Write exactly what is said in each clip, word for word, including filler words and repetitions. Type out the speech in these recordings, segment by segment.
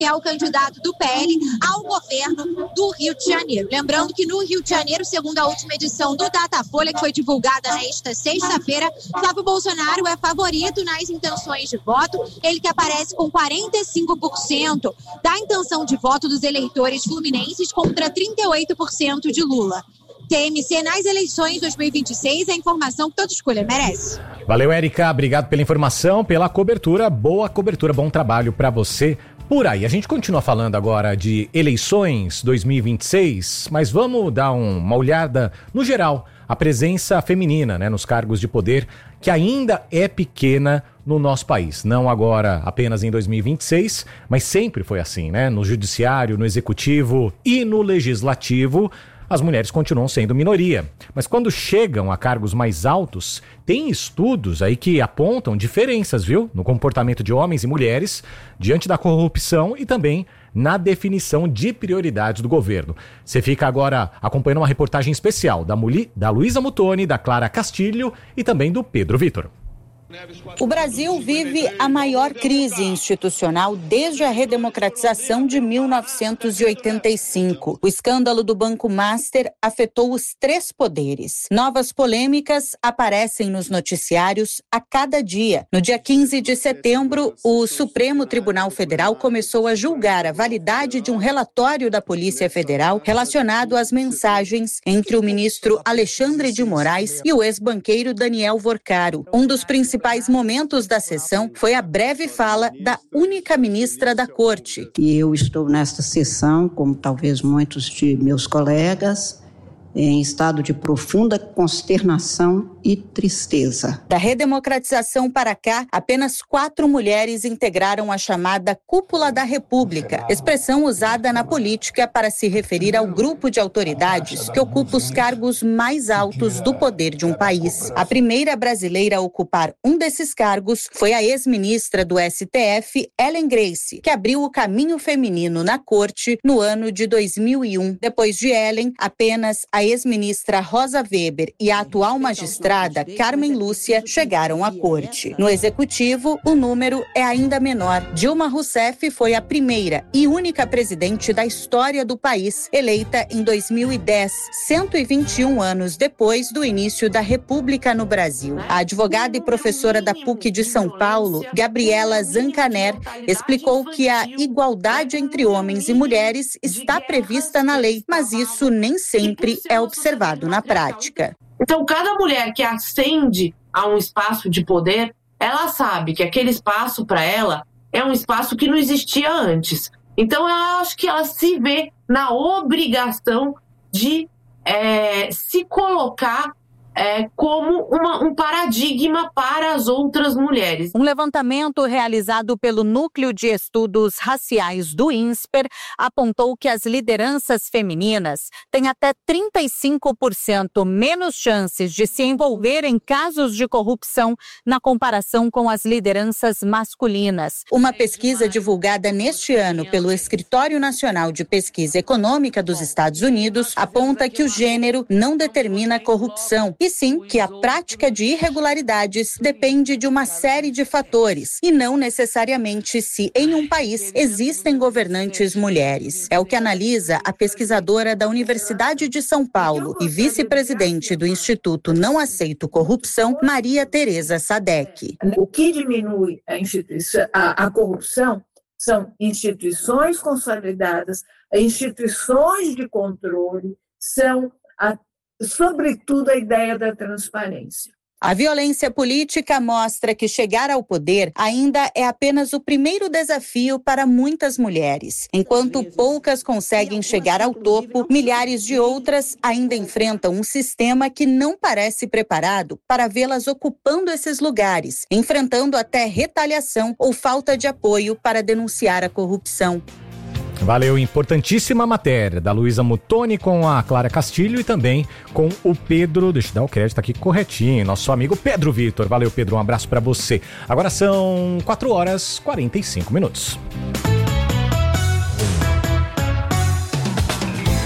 que é o candidato do P L ao governo do Rio de Janeiro. Lembrando que no Rio de Janeiro, segundo a última edição do Datafolha, que foi divulgada nesta sexta-feira, Flávio Bolsonaro é favorito nas intenções de voto. Ele que aparece com quarenta e cinco por cento da intenção de voto dos eleitores fluminenses contra trinta e oito por cento de Lula. T M C nas eleições dois mil e vinte e seis, a informação que toda escolha merece. Valeu, Érica. Obrigado pela informação, pela cobertura. Boa cobertura, bom trabalho para você por aí. A gente continua falando agora de eleições dois mil e vinte e seis, mas vamos dar um, uma olhada no geral. A presença feminina, né, nos cargos de poder, que ainda é pequena no nosso país. Não agora apenas em dois mil e vinte e seis, mas sempre foi assim, né? No judiciário, no executivo e no legislativo, as mulheres continuam sendo minoria. Mas quando chegam a cargos mais altos, tem estudos aí que apontam diferenças, viu? No comportamento de homens e mulheres diante da corrupção e também na definição de prioridades do governo. Você fica agora acompanhando uma reportagem especial da, Muli, da Luísa Muttoni, da Clara Castilho e também do Pedro Vitor. O Brasil vive a maior crise institucional desde a redemocratização de mil novecentos e oitenta e cinco. O escândalo do Banco Master afetou os três poderes. Novas polêmicas aparecem nos noticiários a cada dia. No dia quinze de setembro, o Supremo Tribunal Federal começou a julgar a validade de um relatório da Polícia Federal relacionado às mensagens entre o ministro Alexandre de Moraes e o ex-banqueiro Daniel Vorcaro. Um dos principais principais momentos da sessão foi a breve fala da única ministra da Corte. E eu estou nesta sessão, como talvez muitos de meus colegas, em estado de profunda consternação e tristeza. Da redemocratização para cá, apenas quatro mulheres integraram a chamada Cúpula da República, expressão usada na política para se referir ao grupo de autoridades que ocupa os cargos mais altos do poder de um país. A primeira brasileira a ocupar um desses cargos foi a ex-ministra do S T F, Ellen Grace, que abriu o caminho feminino na corte no ano de dois mil e um. Depois de Ellen, apenas a A ex-ministra Rosa Weber e a atual magistrada Carmen Lúcia chegaram à corte. No executivo, o número é ainda menor. Dilma Rousseff foi a primeira e única presidente da história do país, eleita em dois mil e dez, cento e vinte e um anos depois do início da República no Brasil. A advogada e professora da P U C de São Paulo, Gabriela Zancaner, explicou que a igualdade entre homens e mulheres está prevista na lei, mas isso nem sempre é observado na prática. Então, cada mulher que ascende a um espaço de poder, ela sabe que aquele espaço para ela é um espaço que não existia antes. Então, eu acho que ela se vê na obrigação de é, se colocar É, como uma, um paradigma para as outras mulheres. Um levantamento realizado pelo Núcleo de Estudos Raciais do INSPER apontou que as lideranças femininas têm até trinta e cinco por cento menos chances de se envolver em casos de corrupção na comparação com as lideranças masculinas. Uma pesquisa divulgada neste ano pelo Escritório Nacional de Pesquisa Econômica dos Estados Unidos aponta que o gênero não determina a corrupção, e sim que a prática de irregularidades depende de uma série de fatores e não necessariamente se em um país existem governantes mulheres. É o que analisa a pesquisadora da Universidade de São Paulo e vice-presidente do Instituto Não Aceito Corrupção, Maria Tereza Sadek. O que diminui a, instituição, a, a corrupção são instituições consolidadas, instituições de controle, são a sobretudo a ideia da transparência. A violência política mostra que chegar ao poder ainda é apenas o primeiro desafio para muitas mulheres. Enquanto poucas conseguem chegar ao topo, milhares de outras ainda enfrentam um sistema que não parece preparado para vê-las ocupando esses lugares, enfrentando até retaliação ou falta de apoio para denunciar a corrupção. Valeu, importantíssima matéria da Luísa Muttoni com a Clara Castilho e também com o Pedro, deixa eu dar o crédito aqui corretinho, nosso amigo Pedro Vitor. Valeu, Pedro, um abraço pra você. Agora são quatro horas e quarenta e cinco minutos.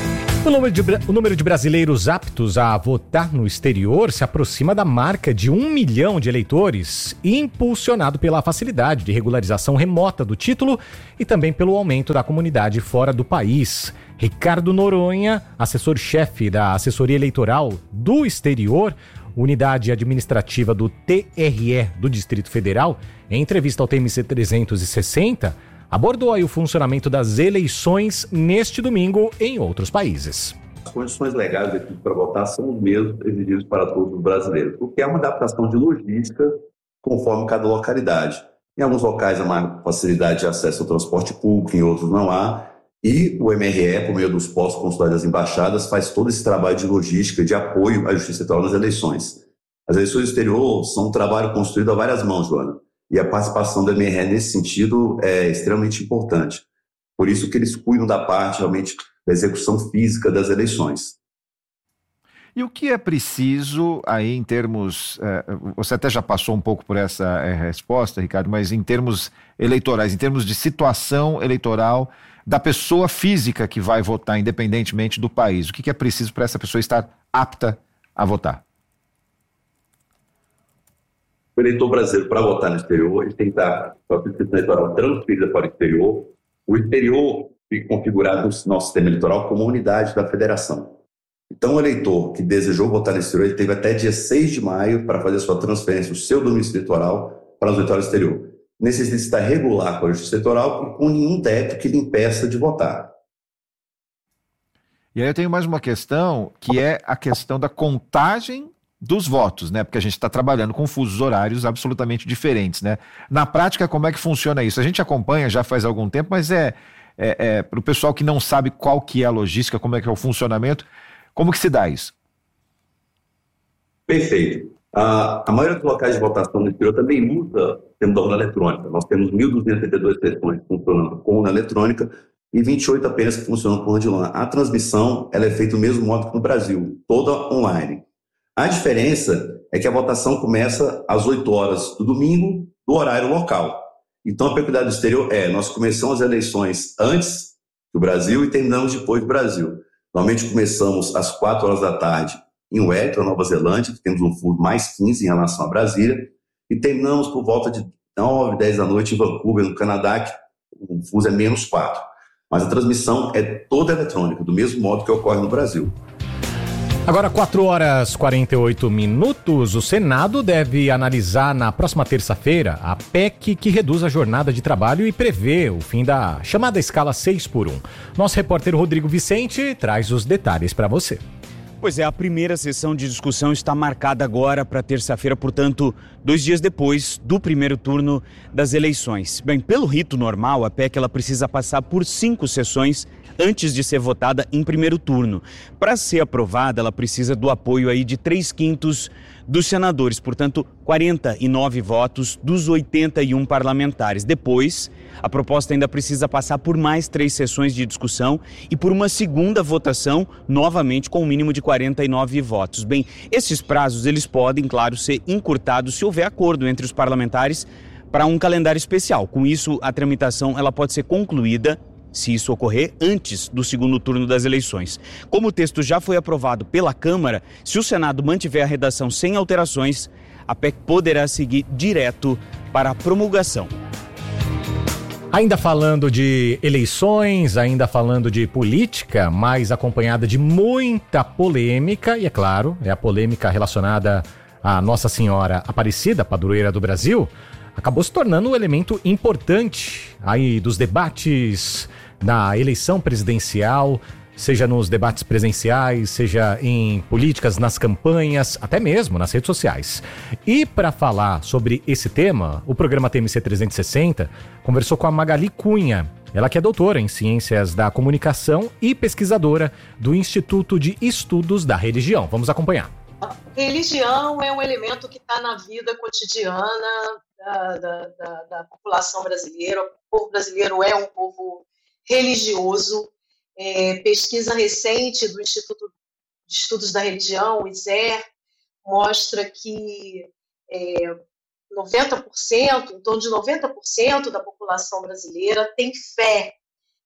O número, de, o número de brasileiros aptos a votar no exterior se aproxima da marca de um milhão de eleitores, impulsionado pela facilidade de regularização remota do título e também pelo aumento da comunidade fora do país. Ricardo Noronha, assessor-chefe da Assessoria Eleitoral do Exterior, unidade administrativa do T R E do Distrito Federal, em entrevista ao T M C trezentos e sessenta, abordou aí o funcionamento das eleições neste domingo em outros países. As condições legais aqui para votar são os mesmos exigidos para todos os brasileiros, porque é uma adaptação de logística conforme cada localidade. Em alguns locais há mais facilidade de acesso ao transporte público, em outros não há. E o M R E, por meio dos postos consulares das embaixadas, faz todo esse trabalho de logística, de apoio à Justiça Eleitoral nas eleições. As eleições do exterior são um trabalho construído a várias mãos, Joana. E a participação do M R E nesse sentido é extremamente importante. Por isso que eles cuidam da parte, realmente, da execução física das eleições. E o que é preciso aí em termos... Eh, você até já passou um pouco por essa eh, resposta, Ricardo, mas em termos eleitorais, em termos de situação eleitoral da pessoa física que vai votar, independentemente do país, o que é preciso para essa pessoa estar apta a votar? O eleitor brasileiro, para votar no exterior, ele tem que estar com a prescrição eleitoral transferida para o exterior. O exterior fica configurado no nosso sistema eleitoral como unidade da federação. Então, o eleitor que desejou votar no exterior, ele teve até dia seis de maio para fazer a sua transferência do seu domicílio eleitoral para o eleitoral exterior. Necessita estar regular com a Justiça Eleitoral e com nenhum débito que lhe impeça de votar. E aí eu tenho mais uma questão, que é a questão da contagem dos votos, né? Porque a gente está trabalhando com fusos horários absolutamente diferentes, né? Na prática, como é que funciona isso? A gente acompanha já faz algum tempo, mas é, é, é para o pessoal que não sabe qual que é a logística, como é que é o funcionamento, como que se dá isso? Perfeito. A, a maioria dos locais de votação no exterior também usa o sistema da urna eletrônica. Nós temos mil duzentas e setenta e duas sessões funcionando com urna eletrônica e vinte e oito apenas que funcionam com urna de lã. A transmissão ela é feita do mesmo modo que no Brasil, toda online. A diferença é que a votação começa às oito horas do domingo, do horário local. Então, a peculiaridade do exterior é, nós começamos as eleições antes do Brasil e terminamos depois do Brasil. Normalmente começamos às quatro horas da tarde em Wellington, Nova Zelândia, que temos um fuso mais quinze em relação a Brasília, e terminamos por volta de nove, dez da noite em Vancouver, no Canadá, que o fuso é menos quatro. Mas a transmissão é toda eletrônica, do mesmo modo que ocorre no Brasil. Agora, quatro horas e quarenta e oito minutos, o Senado deve analisar na próxima terça-feira a P E C que reduz a jornada de trabalho e prevê o fim da chamada escala seis por um. Nosso repórter Rodrigo Vicente traz os detalhes para você. Pois é, a primeira sessão de discussão está marcada agora para terça-feira, portanto, dois dias depois do primeiro turno das eleições. Bem, pelo rito normal, a P E C ela precisa passar por cinco sessões antes de ser votada em primeiro turno. Para ser aprovada, ela precisa do apoio aí de três quintos dos senadores, portanto, quarenta e nove votos dos oitenta e um parlamentares. Depois, a proposta ainda precisa passar por mais três sessões de discussão e por uma segunda votação, novamente com um mínimo de quarenta e nove votos. Bem, esses prazos, eles podem, claro, ser encurtados se houver acordo entre os parlamentares para um calendário especial. Com isso, a tramitação ela pode ser concluída, se isso ocorrer, antes do segundo turno das eleições. Como o texto já foi aprovado pela Câmara, se o Senado mantiver a redação sem alterações, a P E C poderá seguir direto para a promulgação. Ainda falando de eleições, ainda falando de política, mas acompanhada de muita polêmica, e é claro, é a polêmica relacionada à Nossa Senhora Aparecida, padroeira do Brasil, acabou se tornando um elemento importante aí dos debates da eleição presidencial, seja nos debates presenciais, seja em políticas, nas campanhas, até mesmo nas redes sociais. E para falar sobre esse tema, o programa T M C trezentos e sessenta conversou com a Magali Cunha, ela que é doutora em Ciências da Comunicação e pesquisadora do Instituto de Estudos da Religião. Vamos acompanhar. Religião é um elemento que está na vida cotidiana da, da, da, da população brasileira. O povo brasileiro é um povo religioso. É, pesquisa recente do Instituto de Estudos da Religião, o I S E R, mostra que é, noventa por cento, em torno de noventa por cento da população brasileira tem fé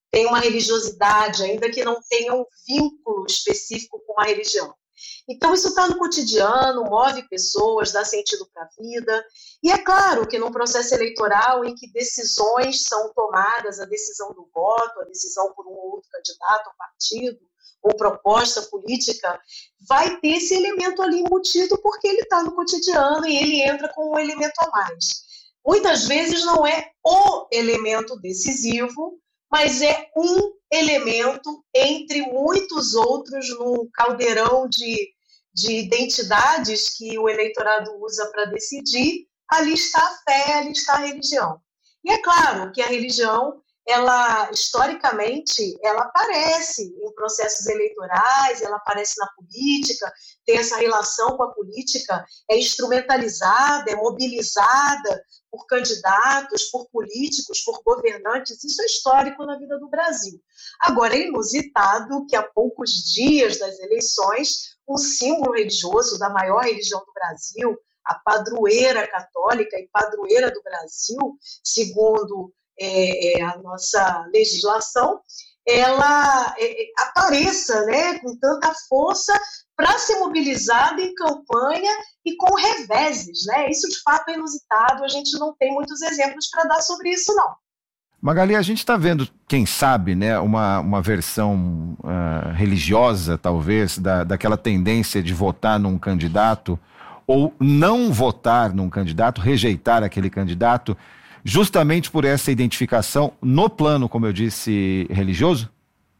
têm uma religiosidade, ainda que não tenham um vínculo específico com a religião. Então, isso está no cotidiano, move pessoas, dá sentido para a vida. E é claro que num processo eleitoral em que decisões são tomadas, a decisão do voto, a decisão por um ou outro candidato, ou partido, ou proposta política, vai ter esse elemento ali embutido porque ele está no cotidiano e ele entra com um elemento a mais. Muitas vezes não é o elemento decisivo, mas é um elemento entre muitos outros num caldeirão de, de identidades que o eleitorado usa para decidir. Ali está a fé, ali está a religião. E é claro que a religião, ela, historicamente, ela aparece em processos eleitorais, ela aparece na política, tem essa relação com a política, é instrumentalizada, é mobilizada por candidatos, por políticos, por governantes. Isso é histórico na vida do Brasil. Agora, é inusitado que há poucos dias das eleições, um símbolo religioso da maior religião do Brasil, a padroeira católica e padroeira do Brasil, segundo é, a nossa legislação, ela é, apareça, né, com tanta força para ser mobilizada em campanha e com reveses, né? Isso de fato é inusitado, a gente não tem muitos exemplos para dar sobre isso, não. Magali, a gente está vendo, quem sabe, né, uma, uma versão uh, religiosa, talvez, da, daquela tendência de votar num candidato ou não votar num candidato, rejeitar aquele candidato, justamente por essa identificação no plano, como eu disse, religioso?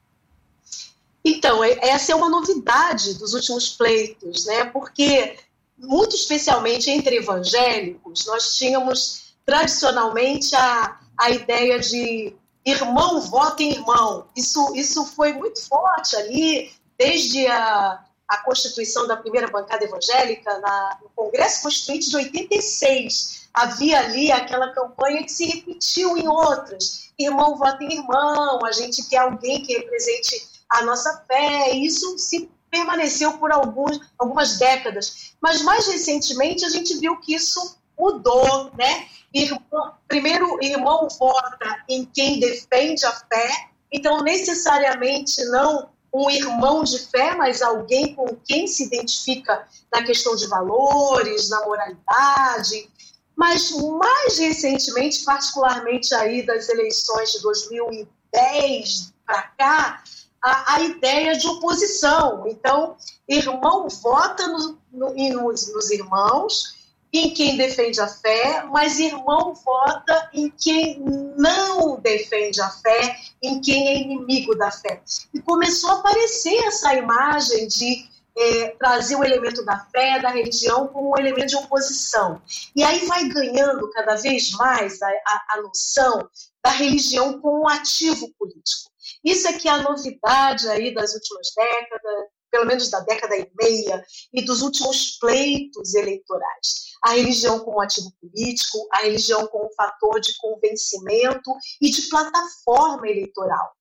Então, essa é uma novidade dos últimos pleitos, né? Porque, muito especialmente entre evangélicos, nós tínhamos tradicionalmente a, a ideia de irmão vota em irmão. Isso, isso foi muito forte ali, desde a, a constituição da primeira bancada evangélica na, no Congresso Constituinte de oitenta e seis. Havia ali aquela campanha que se repetiu em outras. Irmão vota em irmão, a gente quer alguém que represente a nossa fé. Isso se permaneceu por alguns, algumas décadas. Mas, mais recentemente, a gente viu que isso mudou, né? Irmão, primeiro, irmão vota em quem defende a fé. Então, necessariamente, não um irmão de fé, mas alguém com quem se identifica na questão de valores, na moralidade. Mas, mais recentemente, particularmente aí das eleições de dois mil e dez para cá, a, a ideia de oposição. Então, irmão vota no, no, nos, nos irmãos, em quem defende a fé, mas irmão vota em quem não defende a fé, em quem é inimigo da fé. E começou a aparecer essa imagem de é, trazer o elemento da fé, da religião, como um elemento de oposição. E aí vai ganhando cada vez mais a, a, a noção da religião como um ativo político. Isso é que é a novidade aí das últimas décadas, pelo menos da década e meia, e dos últimos pleitos eleitorais. A religião como ativo político, a religião como fator de convencimento e de plataforma eleitoral.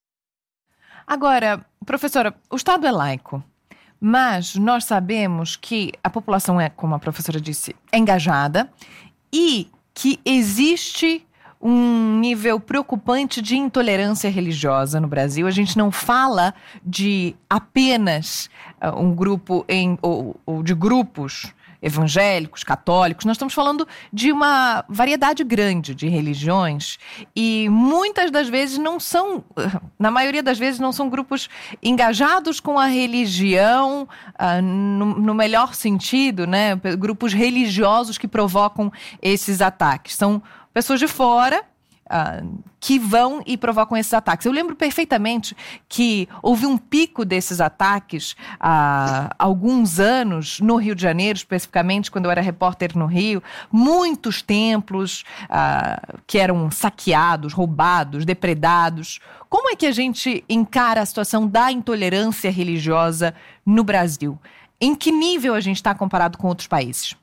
Agora, professora, o Estado é laico, mas nós sabemos que a população é, como a professora disse, engajada e que existe um nível preocupante de intolerância religiosa no Brasil. A gente não fala de apenas uh, um grupo em, ou, ou de grupos evangélicos, católicos. Nós estamos falando de uma variedade grande de religiões e muitas das vezes não são, na maioria das vezes não são grupos engajados com a religião uh, no, no melhor sentido, né? Grupos religiosos que provocam esses ataques. São pessoas de fora uh, que vão e provocam esses ataques. Eu lembro perfeitamente que houve um pico desses ataques há uh, alguns anos no Rio de Janeiro, especificamente quando eu era repórter no Rio. Muitos templos uh, que eram saqueados, roubados, depredados. Como é que a gente encara a situação da intolerância religiosa no Brasil? Em que nível a gente está comparado com outros países?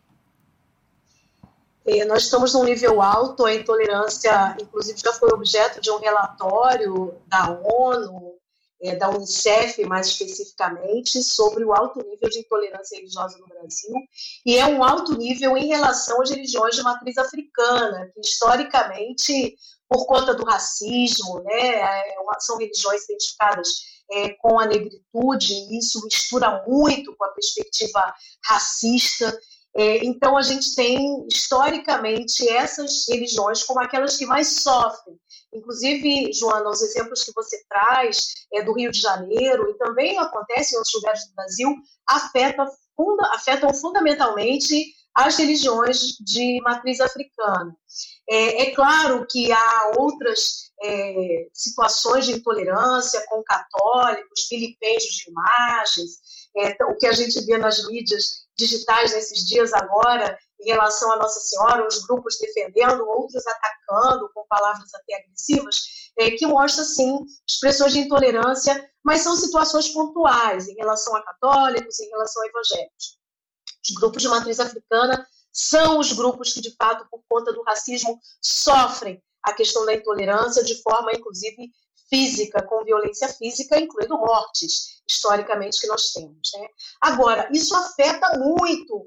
Nós estamos num nível alto, a intolerância, inclusive, já foi objeto de um relatório da ONU, é, da Unicef, mais especificamente, sobre o alto nível de intolerância religiosa no Brasil, e é um alto nível em relação às religiões de matriz africana, que historicamente por conta do racismo, né? São religiões identificadas é, com a negritude, e isso mistura muito com a perspectiva racista. É, então, a gente tem, historicamente, essas religiões como aquelas que mais sofrem. Inclusive, Joana, os exemplos que você traz é, do Rio de Janeiro, e também acontece em outros lugares do Brasil, afetam, funda, afetam fundamentalmente as religiões de matriz africana. É, é claro que há outras é, situações de intolerância com católicos, vilipêndios de imagens, é, o que a gente vê nas mídias digitais nesses dias agora, em relação a Nossa Senhora, os grupos defendendo, outros atacando com palavras até agressivas, é, que mostra, sim, expressões de intolerância, mas são situações pontuais em relação a católicos, em relação a evangélicos. Os grupos de matriz africana são os grupos que, de fato, por conta do racismo, sofrem a questão da intolerância de forma, inclusive, física, com violência física, incluindo mortes, historicamente, que nós temos, né? Agora, isso afeta muito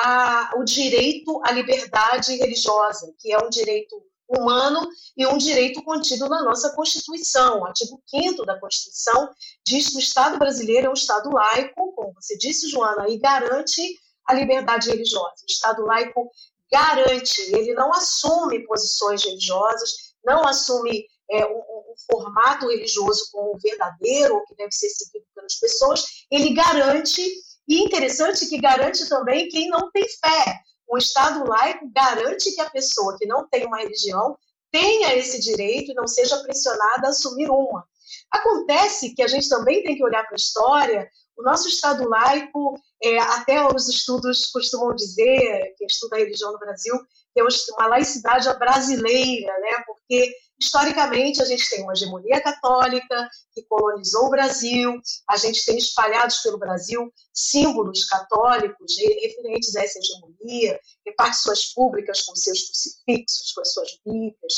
a, o direito à liberdade religiosa, que é um direito humano e um direito contido na nossa Constituição. O artigo quinto da Constituição diz que o Estado brasileiro é um Estado laico, como você disse, Joana, e garante a liberdade religiosa. O Estado laico garante, ele não assume posições religiosas, não assume é, um, um formato religioso como verdadeiro, ou que deve ser seguido pelas pessoas, ele garante, e interessante que garante também quem não tem fé. O Estado laico garante que a pessoa que não tem uma religião tenha esse direito e não seja pressionada a assumir uma. Acontece que a gente também tem que olhar para a história. O nosso Estado laico, é, até os estudos costumam dizer, que estuda a religião no Brasil, que é uma laicidade brasileira, né? Porque historicamente a gente tem uma hegemonia católica que colonizou o Brasil, a gente tem espalhados pelo Brasil símbolos católicos referentes a essa hegemonia, repartições públicas com seus crucifixos, com as suas bíblias,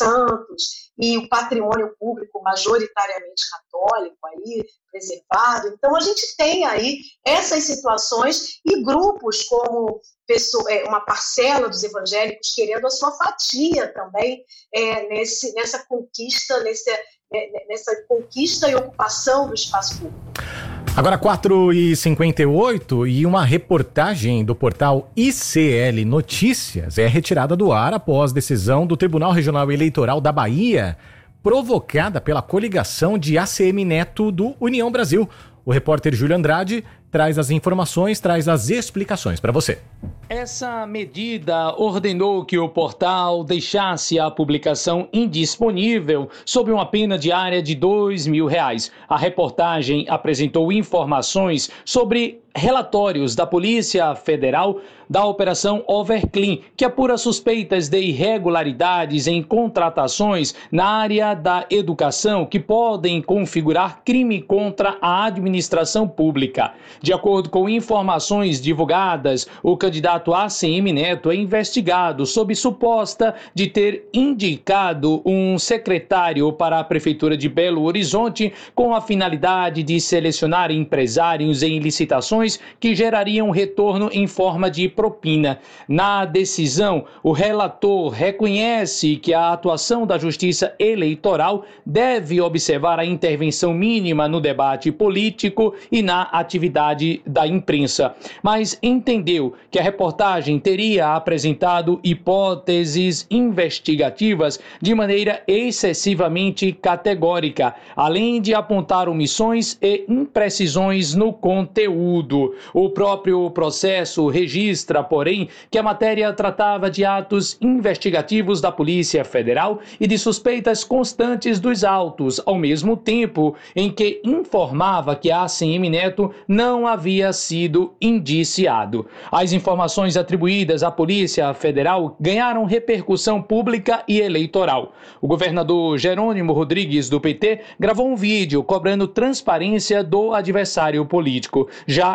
santos, e o patrimônio público majoritariamente católico aí, preservado. Então a gente tem aí essas situações e grupos como pessoa, é, uma parcela dos evangélicos querendo a sua fatia também é, nesse, nessa conquista, nesse, nessa conquista e ocupação do espaço público. Agora quatro e cinquenta e oito e uma reportagem do portal I C L Notícias é retirada do ar após decisão do Tribunal Regional Eleitoral da Bahia, provocada pela coligação de A C M Neto do União Brasil. O repórter Júlio Andrade traz as informações, traz as explicações para você. Essa medida ordenou que o portal deixasse a publicação indisponível sob uma pena diária de dois mil reais. A reportagem apresentou informações sobre relatórios da Polícia Federal da Operação Overclean, que apura suspeitas de irregularidades em contratações na área da educação que podem configurar crime contra a administração pública. De acordo com informações divulgadas, o candidato A C M Neto é investigado sob suposta de ter indicado um secretário para a Prefeitura de Belo Horizonte com a finalidade de selecionar empresários em licitações que gerariam retorno em forma de propina. Na decisão, o relator reconhece que a atuação da Justiça Eleitoral deve observar a intervenção mínima no debate político e na atividade da imprensa, mas entendeu que a reportagem teria apresentado hipóteses investigativas de maneira excessivamente categórica, além de apontar omissões e imprecisões no conteúdo. O próprio processo registra, porém, que a matéria tratava de atos investigativos da Polícia Federal e de suspeitas constantes dos autos, ao mesmo tempo em que informava que a A C M Neto não havia sido indiciado. As informações atribuídas à Polícia Federal ganharam repercussão pública e eleitoral. O governador Jerônimo Rodrigues, do P T, gravou um vídeo cobrando transparência do adversário político. Já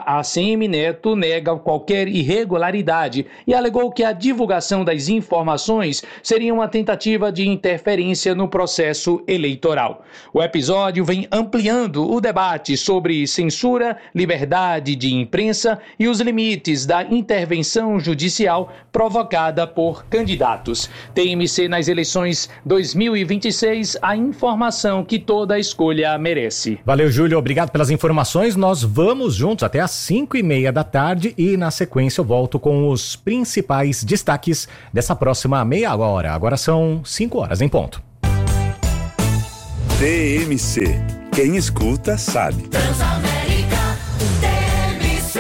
Já a C M Neto nega qualquer irregularidade e alegou que a divulgação das informações seria uma tentativa de interferência no processo eleitoral. O episódio vem ampliando o debate sobre censura, liberdade de imprensa e os limites da intervenção judicial provocada por candidatos. T M C nas eleições dois mil e vinte e seis, a informação que toda escolha merece. Valeu, Júlio. Obrigado pelas informações. Nós vamos juntos até às cinco e meia da tarde e na sequência eu volto com os principais destaques dessa próxima meia hora. Agora são cinco horas em ponto. T M C. Quem escuta sabe. Transamérica, T M C.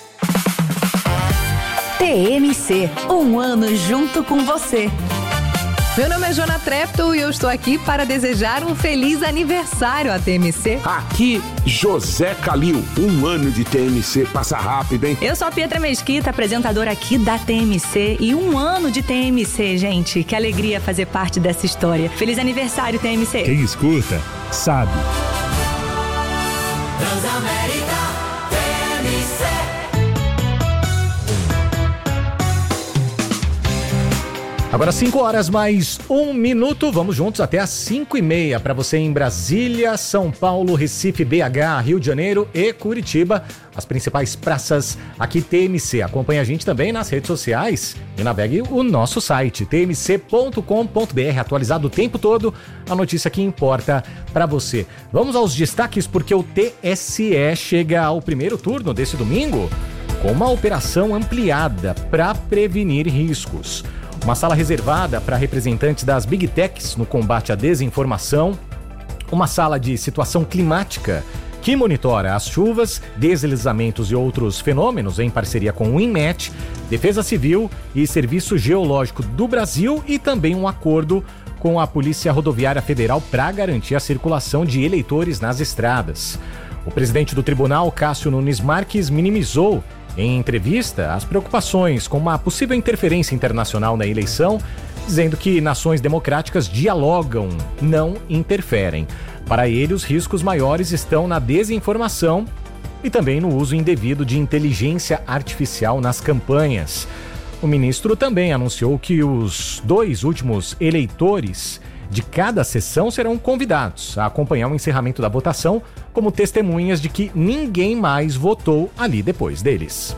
T M C, um ano junto com você. Meu nome é Joana Trepto e eu estou aqui para desejar um feliz aniversário à T M C. Aqui, José Calil. Um ano de T M C passa rápido, hein? Eu sou a Pietra Mesquita, apresentadora aqui da T M C. E um ano de T M C, gente. Que alegria fazer parte dessa história. Feliz aniversário, T M C. Quem escuta, sabe. Transamérica, T M C. Agora cinco horas mais um minuto, vamos juntos até às cinco e meia para você em Brasília, São Paulo, Recife, B H, Rio de Janeiro e Curitiba, as principais praças aqui T M C. Acompanhe a gente também nas redes sociais e navegue o nosso site t m c ponto com ponto b r, atualizado o tempo todo, a notícia que importa para você. Vamos aos destaques porque o T S E chega ao primeiro turno desse domingo com uma operação ampliada para prevenir riscos. Uma sala reservada para representantes das Big Techs no combate à desinformação. Uma sala de situação climática que monitora as chuvas, deslizamentos e outros fenômenos em parceria com o INMET, Defesa Civil e Serviço Geológico do Brasil e também um acordo com a Polícia Rodoviária Federal para garantir a circulação de eleitores nas estradas. O presidente do tribunal, Cássio Nunes Marques, minimizou em entrevista as preocupações com uma possível interferência internacional na eleição, dizendo que nações democráticas dialogam, não interferem. Para ele, os riscos maiores estão na desinformação e também no uso indevido de inteligência artificial nas campanhas. O ministro também anunciou que os dois últimos eleitores de cada sessão serão convidados a acompanhar o encerramento da votação como testemunhas de que ninguém mais votou ali depois deles.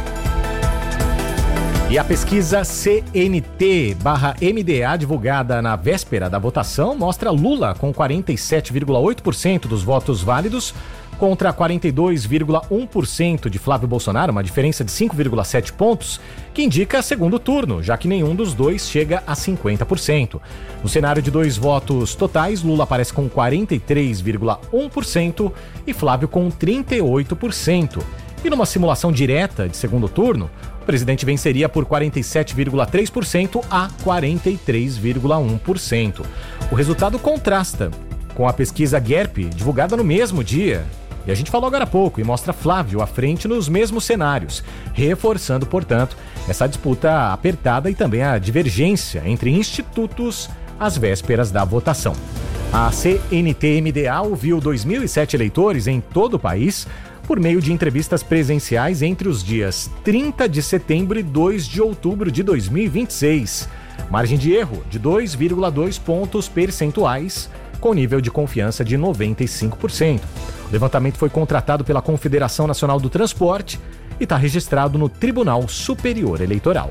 E a pesquisa C N T barra M D A, divulgada na véspera da votação, mostra Lula com quarenta e sete vírgula oito por cento dos votos válidos contra quarenta e dois vírgula um por cento de Flávio Bolsonaro, uma diferença de cinco vírgula sete pontos, que indica segundo turno, já que nenhum dos dois chega a cinquenta por cento. No cenário de dois votos totais, Lula aparece com quarenta e três vírgula um por cento e Flávio com trinta e oito por cento. E numa simulação direta de segundo turno, o presidente venceria por quarenta e sete vírgula três por cento a quarenta e três vírgula um por cento. O resultado contrasta com a pesquisa G E R P, divulgada no mesmo dia. E a gente falou agora há pouco, e mostra Flávio à frente nos mesmos cenários, reforçando, portanto, essa disputa apertada e também a divergência entre institutos às vésperas da votação. A C N T M D A ouviu dois mil e sete eleitores em todo o país por meio de entrevistas presenciais entre os dias trinta de setembro e dois de outubro de dois mil e vinte e seis. Margem de erro de dois vírgula dois pontos percentuais, com nível de confiança de noventa e cinco por cento. O levantamento foi contratado pela Confederação Nacional do Transporte e está registrado no Tribunal Superior Eleitoral.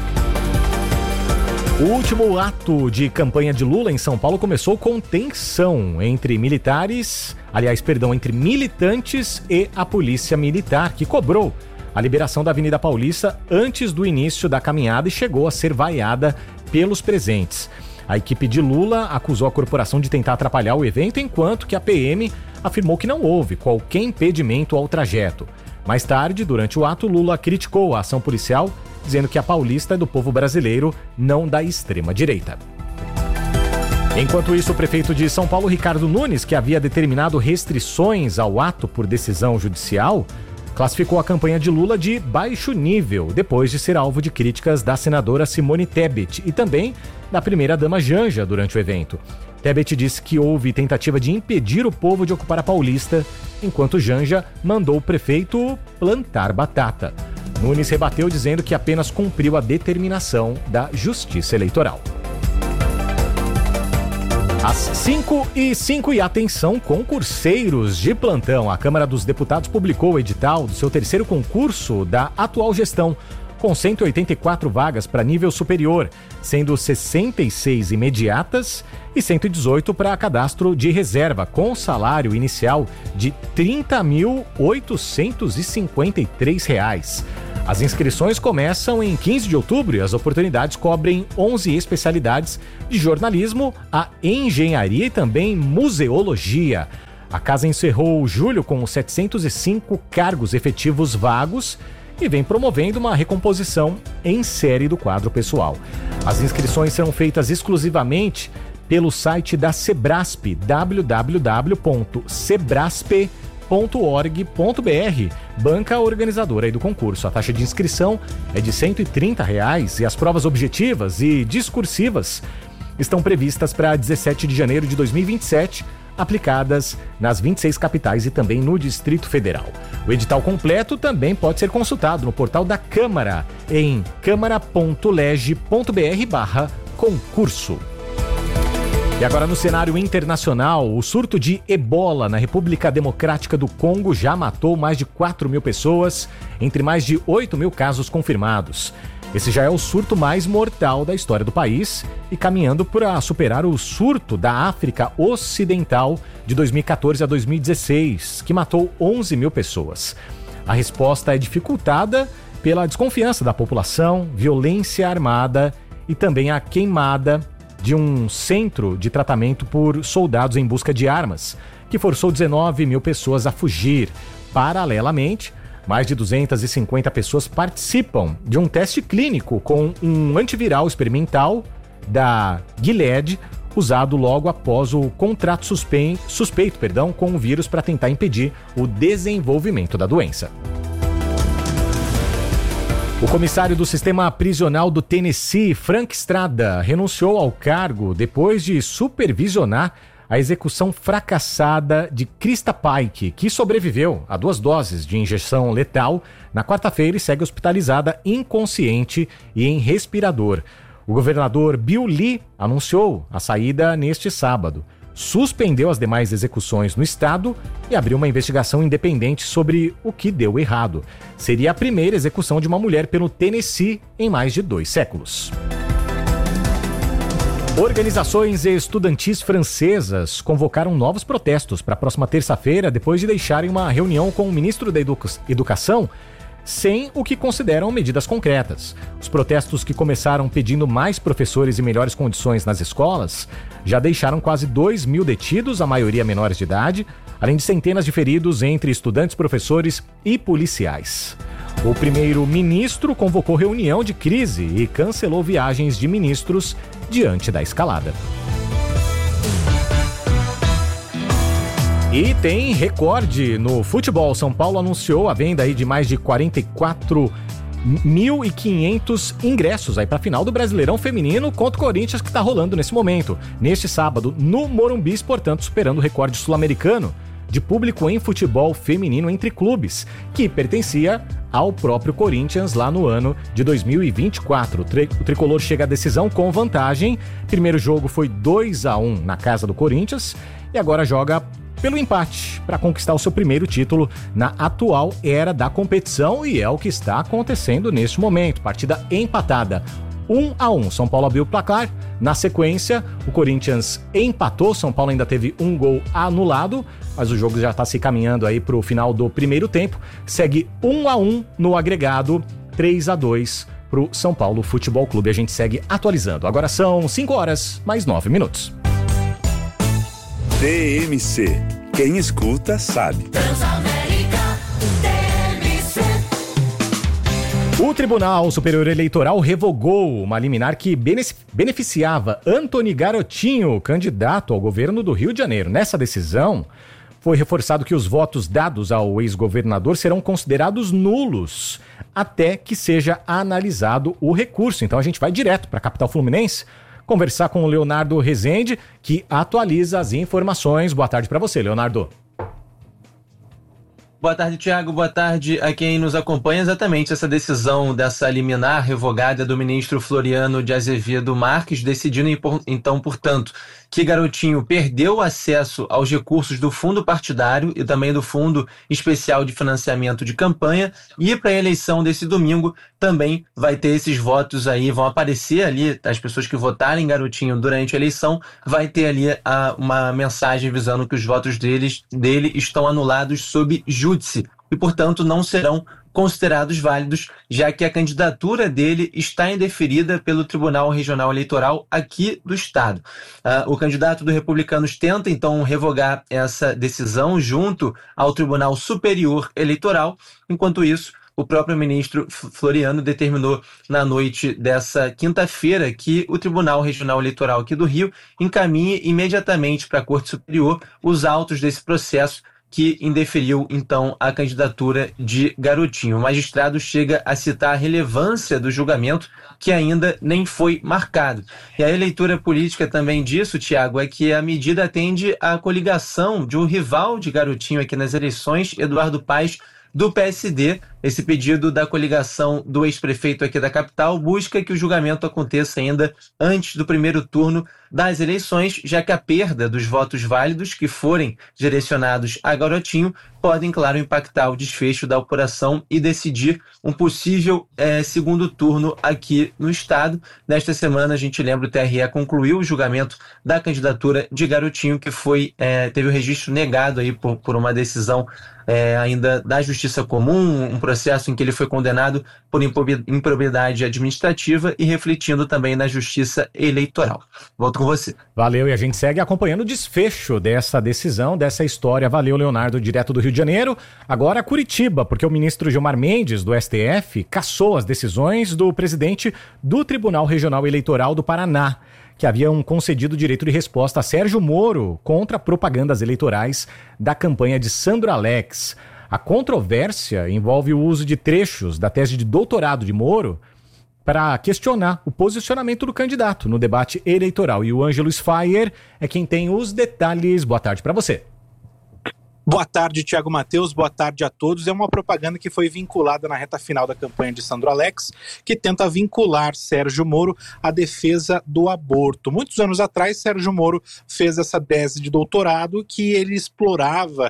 O último ato de campanha de Lula em São Paulo começou com tensão entre militares, aliás, perdão, entre militantes e a polícia militar, que cobrou a liberação da Avenida Paulista antes do início da caminhada e chegou a ser vaiada pelos presentes. A equipe de Lula acusou a corporação de tentar atrapalhar o evento, enquanto que a P M afirmou que não houve qualquer impedimento ao trajeto. Mais tarde, durante o ato, Lula criticou a ação policial, dizendo que a Paulista é do povo brasileiro, não da extrema-direita. Enquanto isso, o prefeito de São Paulo, Ricardo Nunes, que havia determinado restrições ao ato por decisão judicial, classificou a campanha de Lula de baixo nível, depois de ser alvo de críticas da senadora Simone Tebet e também da primeira-dama Janja durante o evento. Tebet disse que houve tentativa de impedir o povo de ocupar a Paulista, enquanto Janja mandou o prefeito plantar batata. Nunes rebateu dizendo que apenas cumpriu a determinação da Justiça Eleitoral. Às cinco e cinco e atenção, concurseiros de plantão. A Câmara dos Deputados publicou o edital do seu terceiro concurso da atual gestão, com cento e oitenta e quatro vagas para nível superior, sendo sessenta e seis imediatas e cento e dezoito para cadastro de reserva, com salário inicial de trinta mil oitocentos e cinquenta e três reais. As inscrições começam em quinze de outubro e as oportunidades cobrem onze especialidades de jornalismo, a engenharia e também museologia. A casa encerrou julho com setecentos e cinco cargos efetivos vagos e vem promovendo uma recomposição em série do quadro pessoal. As inscrições serão feitas exclusivamente pelo site da Sebrasp, w w w ponto sebrasp ponto org ponto b r, banca organizadora aí do concurso. A taxa de inscrição é de cento e trinta reais e as provas objetivas e discursivas estão previstas para dezessete de janeiro de dois mil e vinte e sete, aplicadas nas vinte e seis capitais e também no Distrito Federal. O edital completo também pode ser consultado no portal da Câmara, em câmara ponto leg ponto b r barra concurso. E agora no cenário internacional, o surto de ebola na República Democrática do Congo já matou mais de quatro mil pessoas, entre mais de oito mil casos confirmados. Esse já é o surto mais mortal da história do país e caminhando para superar o surto da África Ocidental de dois mil e quatorze a dois mil e dezesseis, que matou onze mil pessoas. A resposta é dificultada pela desconfiança da população, violência armada e também a queimada de um centro de tratamento por soldados em busca de armas, que forçou dezenove mil pessoas a fugir. Paralelamente, mais de duzentas e cinquenta pessoas participam de um teste clínico com um antiviral experimental da Gilead, usado logo após o contrato suspeito, suspeito perdão, com o vírus para tentar impedir o desenvolvimento da doença. O comissário do sistema prisional do Tennessee, Frank Strada, renunciou ao cargo depois de supervisionar a execução fracassada de Krista Pike, que sobreviveu a duas doses de injeção letal na quarta-feira e segue hospitalizada inconsciente e em respirador. O governador Bill Lee anunciou a saída neste sábado, suspendeu as demais execuções no estado e abriu uma investigação independente sobre o que deu errado. Seria a primeira execução de uma mulher pelo Tennessee em mais de dois séculos. Organizações estudantis francesas convocaram novos protestos para a próxima terça-feira, depois de deixarem uma reunião com o ministro da Educa- Educação sem o que consideram medidas concretas. Os protestos, que começaram pedindo mais professores e melhores condições nas escolas, já deixaram quase dois mil detidos, a maioria menores de idade, além de centenas de feridos entre estudantes, professores e policiais. O primeiro-ministro convocou reunião de crise e cancelou viagens de ministros diante da escalada. E tem recorde no futebol. São Paulo anunciou a venda aí de mais de quarenta e quatro mil e quinhentos ingressos aí para a final do Brasileirão Feminino contra o Corinthians, que está rolando nesse momento, neste sábado, no Morumbi, portanto, superando o recorde sul-americano de público em futebol feminino entre clubes, que pertencia ao próprio Corinthians lá no ano de dois mil e vinte e quatro. O, tri- o tricolor chega à decisão com vantagem. Primeiro jogo foi dois a um na casa do Corinthians e agora joga pelo empate para conquistar o seu primeiro título na atual era da competição, e é o que está acontecendo neste momento. Partida empatada, um a um. São Paulo abriu o placar. Na sequência, o Corinthians empatou. São Paulo ainda teve um gol anulado, mas o jogo já está se caminhando aí para o final do primeiro tempo. Segue um a um no agregado, três a dois para o São Paulo Futebol Clube. A gente segue atualizando. Agora são cinco horas mais nove minutos. T M C. Quem escuta sabe. Transamérica T M C. O Tribunal Superior Eleitoral revogou uma liminar que beneficiava Antony Garotinho, candidato ao governo do Rio de Janeiro. Nessa decisão, foi reforçado que os votos dados ao ex-governador serão considerados nulos até que seja analisado o recurso. Então a gente vai direto para a capital fluminense conversar com o Leonardo Rezende, que atualiza as informações. Boa tarde para você, Leonardo. Boa tarde, Tiago. Boa tarde a quem nos acompanha. Exatamente essa decisão dessa liminar revogada do ministro Floriano de Azevedo Marques, decidindo então, portanto, que Garotinho perdeu acesso aos recursos do fundo partidário e também do Fundo Especial de Financiamento de Campanha, e para a eleição desse domingo também vai ter esses votos aí, vão aparecer ali, as pessoas que votarem Garotinho durante a eleição, vai ter ali a, uma mensagem avisando que os votos deles, dele estão anulados sob júdice e, portanto, não serão considerados válidos, já que a candidatura dele está indeferida pelo Tribunal Regional Eleitoral aqui do Estado. Uh, o candidato do Republicanos tenta, então, revogar essa decisão junto ao Tribunal Superior Eleitoral. Enquanto isso, o próprio ministro Floriano determinou na noite dessa quinta-feira que o Tribunal Regional Eleitoral aqui do Rio encaminhe imediatamente para a Corte Superior os autos desse processo que indeferiu, então, a candidatura de Garotinho. O magistrado chega a citar a relevância do julgamento, que ainda nem foi marcado. E a leitura política também disso, Tiago, é que a medida atende à coligação de um rival de Garotinho aqui nas eleições, Eduardo Paes, do P S D. Esse pedido da coligação do ex-prefeito aqui da capital busca que o julgamento aconteça ainda antes do primeiro turno das eleições, já que a perda dos votos válidos que forem direcionados a Garotinho podem, claro, impactar o desfecho da apuração e decidir um possível é, segundo turno aqui no estado. Nesta semana, a gente lembra, o T R E concluiu o julgamento da candidatura de Garotinho, que foi, é, teve o registro negado aí por, por uma decisão é, ainda da Justiça Comum, um processo em que ele foi condenado por improbidade administrativa e refletindo também na Justiça Eleitoral. Volto com você. Valeu, e a gente segue acompanhando o desfecho dessa decisão, dessa história. Valeu, Leonardo, direto do Rio de Janeiro. Agora Curitiba, porque o ministro Gilmar Mendes, do S T F, cassou as decisões do presidente do Tribunal Regional Eleitoral do Paraná, que haviam concedido direito de resposta a Sérgio Moro contra propagandas eleitorais da campanha de Sandro Alex. A controvérsia envolve o uso de trechos da tese de doutorado de Moro para questionar o posicionamento do candidato no debate eleitoral. E o Ângelo Sfaier é quem tem os detalhes. Boa tarde para você. Boa tarde, Tiago Matheus, boa tarde a todos. É uma propaganda que foi vinculada na reta final da campanha de Sandro Alex, que tenta vincular Sérgio Moro à defesa do aborto. Muitos anos atrás, Sérgio Moro fez essa tese de doutorado que ele explorava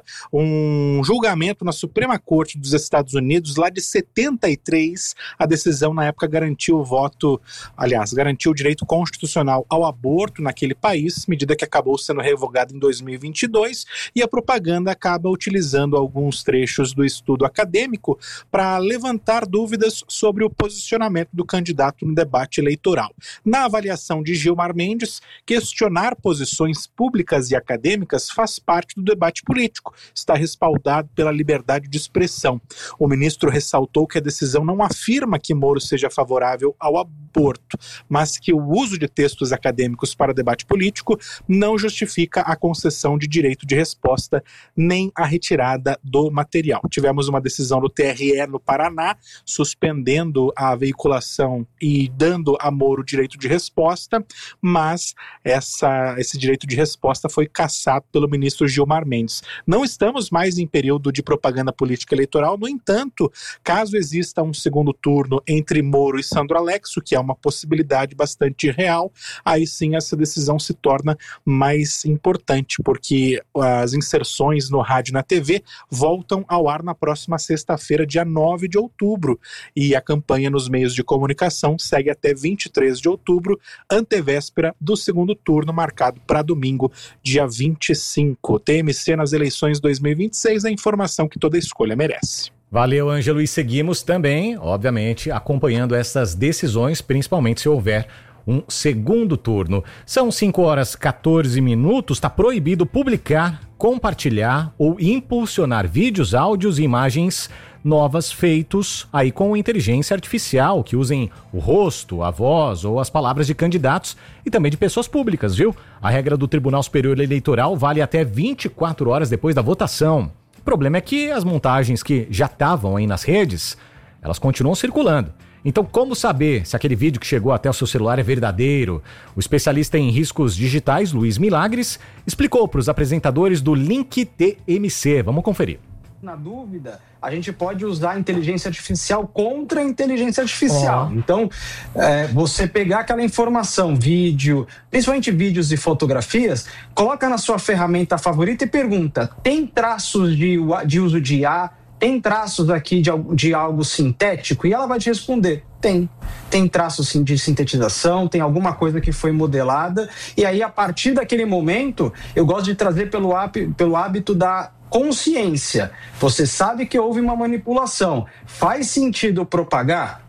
um julgamento na Suprema Corte dos Estados Unidos, lá de setenta e três. A decisão, na época, garantiu o voto, aliás, garantiu o direito constitucional ao aborto naquele país, medida que acabou sendo revogada em dois mil e vinte e dois, e a propaganda acaba utilizando alguns trechos do estudo acadêmico para levantar dúvidas sobre o posicionamento do candidato no debate eleitoral. Na avaliação de Gilmar Mendes, questionar posições públicas e acadêmicas faz parte do debate político, está respaldado pela liberdade de expressão. O ministro ressaltou que a decisão não afirma que Moro seja favorável ao aborto, mas que o uso de textos acadêmicos para debate político não justifica a concessão de direito de resposta nem a retirada do material. Tivemos uma decisão do T R E no Paraná, suspendendo a veiculação e dando a Moro direito de resposta, mas essa, esse direito de resposta foi cassado pelo ministro Gilmar Mendes. Não estamos mais em período de propaganda política eleitoral, no entanto, caso exista um segundo turno entre Moro e Sandro Alex, o que é uma possibilidade bastante real, aí sim essa decisão se torna mais importante, porque as inserções no rádio e na T V voltam ao ar na próxima sexta-feira, dia nove de outubro, e a campanha nos meios de comunicação segue até vinte e três de outubro, antevéspera do segundo turno, marcado para domingo, dia vinte e cinco. T M C nas eleições dois mil e vinte e seis, a informação que toda escolha merece. Valeu, Ângelo, e seguimos também, obviamente, acompanhando essas decisões, principalmente se houver um segundo turno. São cinco horas e quatorze minutos, está proibido publicar, compartilhar ou impulsionar vídeos, áudios e imagens novas feitos aí com inteligência artificial, que usem o rosto, a voz ou as palavras de candidatos e também de pessoas públicas, viu? A regra do Tribunal Superior Eleitoral vale até vinte e quatro horas depois da votação. O problema é que as montagens que já estavam aí nas redes, elas continuam circulando. Então, como saber se aquele vídeo que chegou até o seu celular é verdadeiro? O especialista em riscos digitais, Luiz Milagres, explicou para os apresentadores do Link T M C. Vamos conferir. Na dúvida, a gente pode usar a inteligência artificial contra a inteligência artificial. Oh. Então, é, você pegar aquela informação, vídeo, principalmente vídeos e fotografias, coloca na sua ferramenta favorita e pergunta, tem traços de, de uso de I A? Tem traços aqui de, de algo sintético? E ela vai te responder, tem. Tem traços de sintetização, tem alguma coisa que foi modelada. E aí, a partir daquele momento, eu gosto de trazer pelo, pelo hábito da consciência. Você sabe que houve uma manipulação. Faz sentido propagar?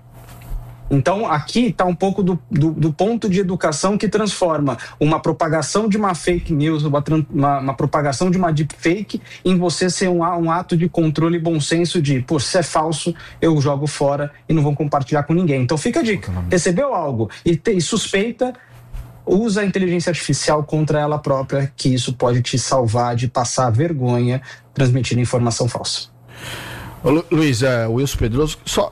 Então, aqui está um pouco do, do, do ponto de educação que transforma uma propagação de uma fake news, uma, uma, uma propagação de uma deepfake, em você ser um, um ato de controle e bom senso de, pô, se é falso, eu jogo fora e não vou compartilhar com ninguém. Então, fica a dica. Recebeu algo e, te, e suspeita, usa a inteligência artificial contra ela própria, que isso pode te salvar de passar vergonha transmitindo informação falsa. Ô, Lu, Luiz, é, Wilson Pedroso, só...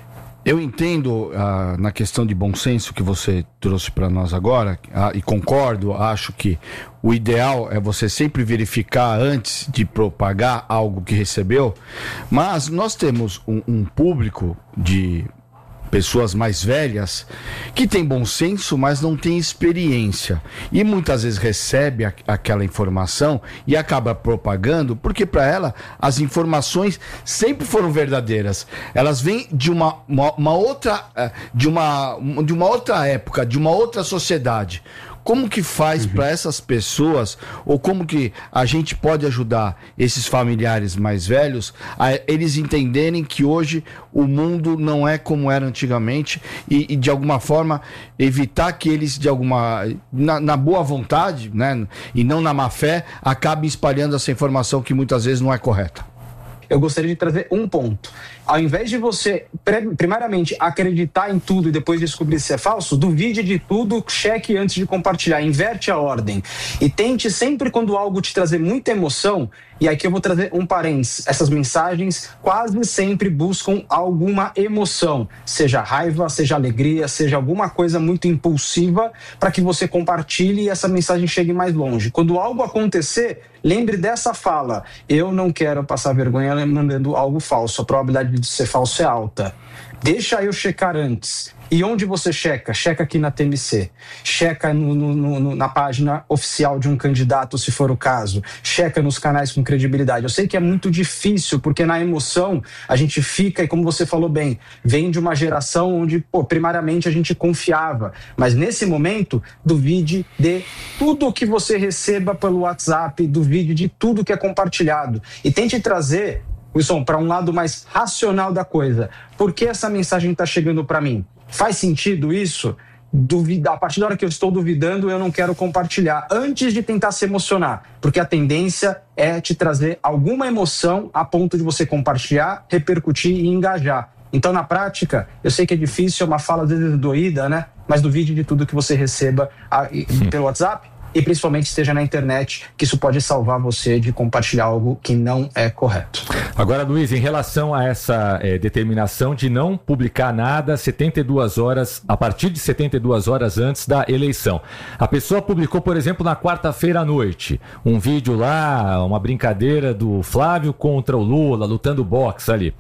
Eu entendo ah, na questão de bom senso que você trouxe para nós agora, ah, e concordo, acho que o ideal é você sempre verificar antes de propagar algo que recebeu, mas nós temos um, um público de pessoas mais velhas que tem bom senso, mas não tem experiência e muitas vezes recebe a, aquela informação e acaba propagando, porque para ela as informações sempre foram verdadeiras. Elas vêm de uma, uma, uma outra de uma, de uma outra época, de uma outra sociedade. Como que faz uhum. para essas pessoas, ou como que a gente pode ajudar esses familiares mais velhos a eles entenderem que hoje o mundo não é como era antigamente e, e de alguma forma evitar que eles de alguma na, na boa vontade, né, e não na má fé, acabem espalhando essa informação que muitas vezes não é correta? Eu gostaria de trazer um ponto. Ao invés de você, primariamente, acreditar em tudo e depois descobrir se é falso, duvide de tudo, cheque antes de compartilhar, inverte a ordem. E tente sempre, quando algo te trazer muita emoção, e aqui eu vou trazer um parênteses, essas mensagens quase sempre buscam alguma emoção, seja raiva, seja alegria, seja alguma coisa muito impulsiva, para que você compartilhe e essa mensagem chegue mais longe. Quando algo acontecer, lembre dessa fala, eu não quero passar vergonha mandando algo falso, a probabilidade de ser falso é alta. Deixa eu checar antes. E onde você checa? Checa aqui na T M C. Checa no, no, no, na página oficial de um candidato, se for o caso. Checa nos canais com credibilidade. Eu sei que é muito difícil, porque na emoção a gente fica, e como você falou bem, vem de uma geração onde, pô, primariamente a gente confiava. Mas nesse momento, duvide de tudo que você receba pelo WhatsApp, duvide de tudo que é compartilhado. E tente trazer, Wilson, para um lado mais racional da coisa. Por que essa mensagem está chegando para mim? Faz sentido isso? Duvida, a partir da hora que eu estou duvidando, eu não quero compartilhar, antes de tentar se emocionar. Porque a tendência é te trazer alguma emoção a ponto de você compartilhar, repercutir e engajar. Então, na prática, eu sei que é difícil, é uma fala às vezes doída, né? Mas duvide de tudo que você receba pelo WhatsApp. E principalmente esteja na internet, que isso pode salvar você de compartilhar algo que não é correto. Agora, Luiz, em relação a essa é, determinação de não publicar nada setenta e duas horas, a partir de setenta e duas horas antes da eleição. A pessoa publicou, por exemplo, na quarta-feira à noite, um vídeo lá, uma brincadeira do Flávio contra o Lula, lutando boxe ali.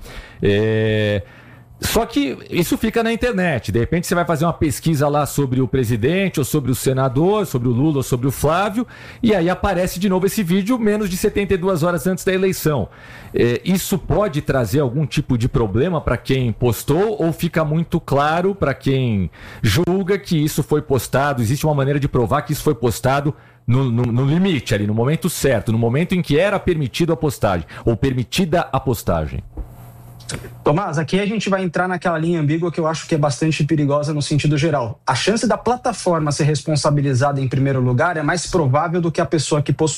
É... Só que isso fica na internet. De repente você vai fazer uma pesquisa lá sobre o presidente, ou sobre o senador, sobre o Lula, ou sobre o Flávio, e aí aparece de novo esse vídeo menos de setenta e duas horas antes da eleição. É, isso pode trazer algum tipo de problema para quem postou, ou fica muito claro para quem julga que isso foi postado? Existe uma maneira de provar que isso foi postado no, no, no limite ali, no momento certo, no momento em que era permitido a postagem, ou permitida a postagem? Tomás, aqui a gente vai entrar naquela linha ambígua que eu acho que é bastante perigosa no sentido geral. A chance da plataforma ser responsabilizada em primeiro lugar é mais provável do que a pessoa que postou.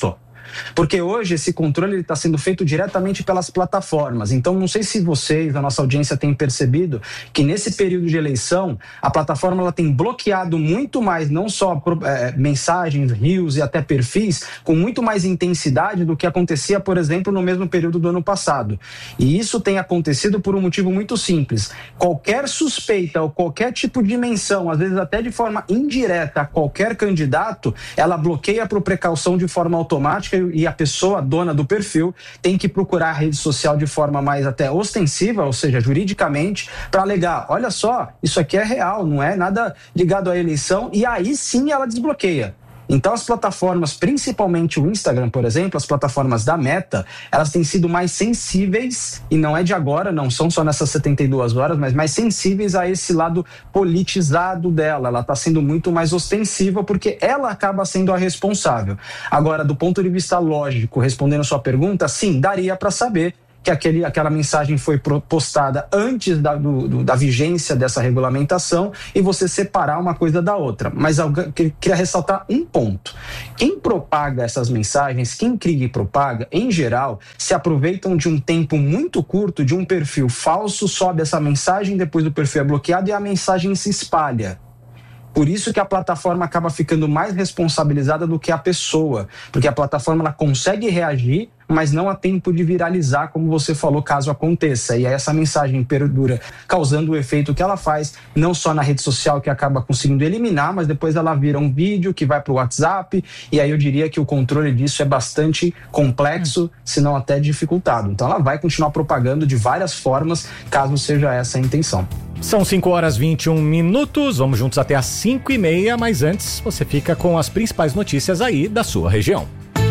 Porque hoje esse controle está sendo feito diretamente pelas plataformas. Então, não sei se vocês, a nossa audiência, têm percebido que nesse período de eleição, a plataforma ela tem bloqueado muito mais, não só é, mensagens, reels e até perfis, com muito mais intensidade do que acontecia, por exemplo, no mesmo período do ano passado. E isso tem acontecido por um motivo muito simples. Qualquer suspeita ou qualquer tipo de menção, às vezes até de forma indireta a qualquer candidato, ela bloqueia por precaução de forma automática e a pessoa, dona do perfil, tem que procurar a rede social de forma mais até ostensiva, ou seja, juridicamente, para alegar, olha só, isso aqui é real, não é nada ligado à eleição, e aí sim ela desbloqueia. Então as plataformas, principalmente o Instagram, por exemplo, as plataformas da Meta, elas têm sido mais sensíveis, e não é de agora, não são só nessas setenta e duas horas, mas mais sensíveis a esse lado politizado dela. Ela está sendo muito mais ostensiva porque ela acaba sendo a responsável. Agora, do ponto de vista lógico, respondendo a sua pergunta, sim, daria para saber que aquele, aquela mensagem foi postada antes da, do, do, da vigência dessa regulamentação e você separar uma coisa da outra. Mas eu queria ressaltar um ponto. Quem propaga essas mensagens, quem cria e propaga, em geral, se aproveitam de um tempo muito curto, de um perfil falso, sobe essa mensagem, depois o perfil é bloqueado e a mensagem se espalha. Por isso que a plataforma acaba ficando mais responsabilizada do que a pessoa, porque a plataforma ela consegue reagir, mas não há tempo de viralizar, como você falou, caso aconteça. E aí essa mensagem perdura, causando o efeito que ela faz, não só na rede social, que acaba conseguindo eliminar, mas depois ela vira um vídeo que vai para o WhatsApp, e aí eu diria que o controle disso é bastante complexo, se não até dificultado. Então ela vai continuar propagando de várias formas, caso seja essa a intenção. São cinco horas e vinte e um minutos, vamos juntos até às cinco e meia, mas antes você fica com as principais notícias aí da sua região.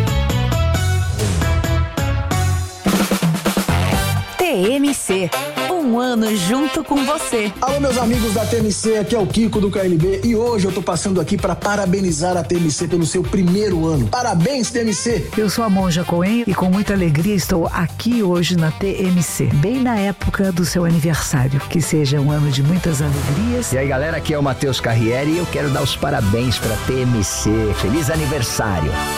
T M C, um ano junto com você. Alô, meus amigos da T M C, aqui é o Kiko do K L B e hoje eu tô passando aqui para parabenizar a T M C pelo seu primeiro ano. Parabéns, T M C! Eu sou a Monja Coen e com muita alegria estou aqui hoje na T M C, bem na época do seu aniversário. Que seja um ano de muitas alegrias. E aí, galera, aqui é o Matheus Carriere e eu quero dar os parabéns para a T M C. Feliz aniversário!